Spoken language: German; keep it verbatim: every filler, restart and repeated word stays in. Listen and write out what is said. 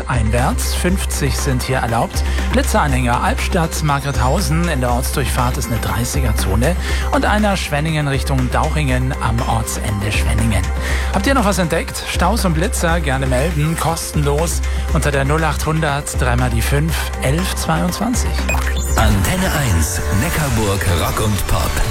einwärts, fünfzig sind hier erlaubt. Blitzeranhänger Albstadt, Margrethausen, in der Ortsdurchfahrt ist eine dreißiger-Zone und einer Schwenningen Richtung Dauchingen am Ortsende Schwenningen. Habt ihr noch was entdeckt? Staus und Blitzer gerne melden, kostenlos unter der null achthundert drei mal die fünf elf zweiundzwanzig. Antenne eins, Neckarburg Rock und Pop.